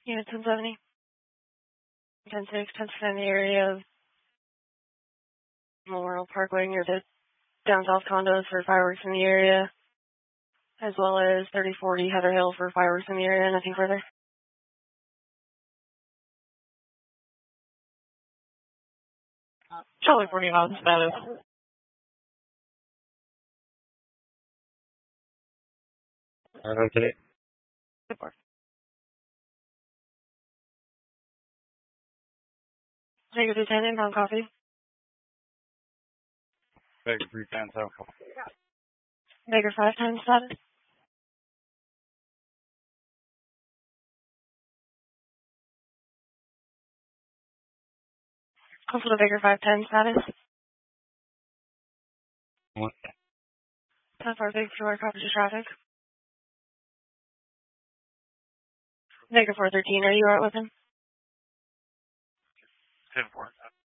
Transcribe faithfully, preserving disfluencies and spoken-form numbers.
Unit ten seventy. ten six, ten percent in the area of Memorial Parkway near the down south condos for fireworks in the area, as well as thirty forty Heather Hill for fireworks in the area. Nothing further. Charlie forty on status. Okay. Take a ten inbound coffee. Baker three times alcohol. Baker five times status. Also the Baker five ten status. What? ten four Baker four copy to traffic. Baker four thirteen, are you out with him? ten four.